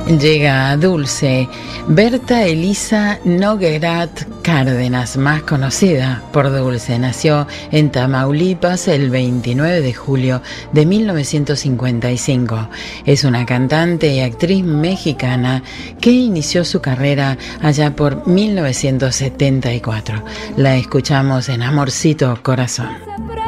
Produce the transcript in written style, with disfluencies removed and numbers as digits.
Llega a Dulce Berta Elisa Noguerat Cárdenas, más conocida por Dulce. Nació en Tamaulipas el 29 de julio de 1955. Es una cantante y actriz mexicana que inició su carrera allá por 1974. La escuchamos en Amorcito Corazón.